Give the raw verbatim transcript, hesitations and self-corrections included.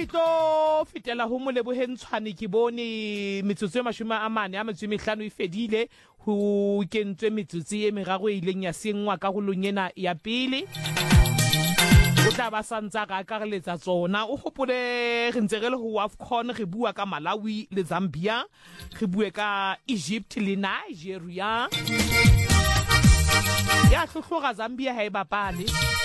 ke tlo fetela ho Moleboheng Tshwane ke bone metsotso e mashome a mane a metso e mehlano e fedile ho kentswe metsotso e meraro e ileng ya sengwa karolong ena ya pele o tla ba santsa ka akareletsa tsona o hopole re ntse re le ho AFCON re bua ka Malawi le Zambia re bue ka Egypt le Nigeria ya hlohloga Zambia ha e bapale